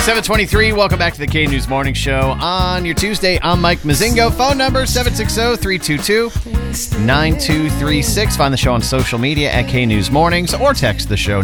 7:23. Welcome back to the K News Morning Show. On your Tuesday, I'm Mike Mazingo. Phone number 760-322-9236. Find the show on social media at K News Mornings or text the show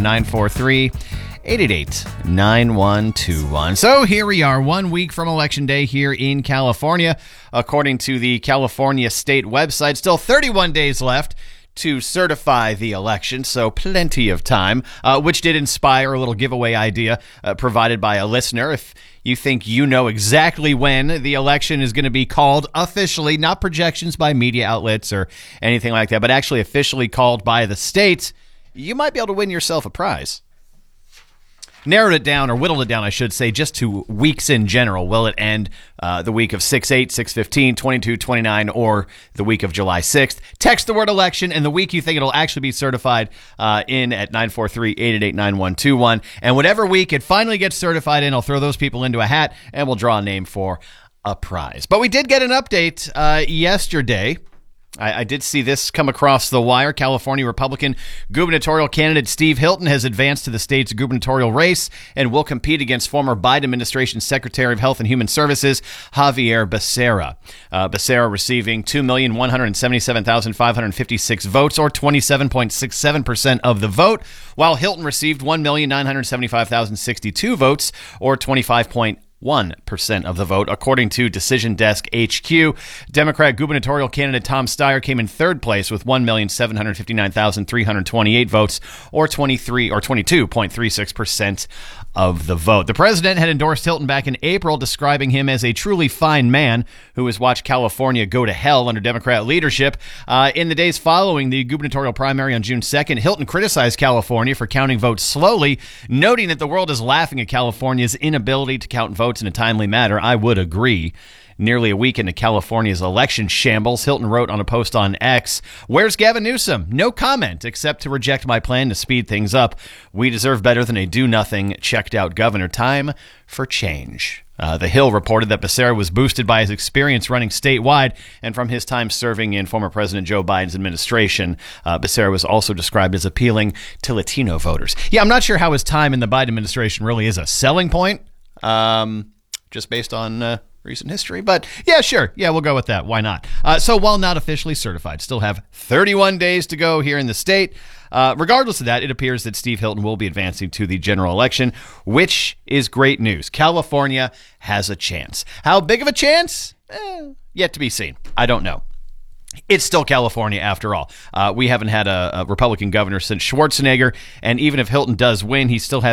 943-888-9121. So here we are, 1 week from Election Day here in California. According to the California State website, still 31 days left to certify the election, so plenty of time, which did inspire a little giveaway idea provided by a listener. If you think you know exactly when the election is going to be called officially, not projections by media outlets or anything like that, but actually officially called by the state, you might be able to win yourself a prize. Narrowed it down, or whittled it down, I should say, just to weeks in general. Will it end the week of 6/8, 6/15, 22/29, or the week of July 6th? Text the word election and the week you think it'll actually be certified in at 943-888-9121. And whatever week it finally gets certified in, I'll throw those people into a hat and we'll draw a name for a prize. But we did get an update yesterday. I did see this come across the wire. California Republican gubernatorial candidate Steve Hilton has advanced to the state's gubernatorial race and will compete against former Biden administration Secretary of Health and Human Services Xavier Becerra. Becerra receiving 2,177,556 votes, or 27.67% of the vote, while Hilton received 1,975,062 votes, or 25.1% of the vote, according to Decision Desk HQ. Democrat gubernatorial candidate Tom Steyer came in third place with 1,759,328 votes, or 22.36% of the vote. The president had endorsed Hilton back in April, describing him as a truly fine man who has watched California go to hell under Democrat leadership. In the days following the gubernatorial primary on June 2nd, Hilton criticized California for counting votes slowly, noting that the world is laughing at California's inability to count votes in a timely manner. I would agree. Nearly a week into California's election shambles, Hilton wrote on a post on X, "Where's Gavin Newsom? No comment, except to reject my plan to speed things up. We deserve better than a do-nothing, checked-out governor. Time for change." The Hill reported that Becerra was boosted by his experience running statewide and from his time serving in former President Joe Biden's administration. Becerra was also described as appealing to Latino voters. Yeah, I'm not sure how his time in the Biden administration really is a selling point, just based on recent history. But yeah, sure. Yeah, we'll go with that. Why not? So while not officially certified, still have 31 days to go here in the state. Regardless of that, it appears that Steve Hilton will be advancing to the general election, which is great news. California has a chance. How big of a chance? Yet to be seen. I don't know. It's still California after all. We haven't had a Republican governor since Schwarzenegger, and even if Hilton does win, he still has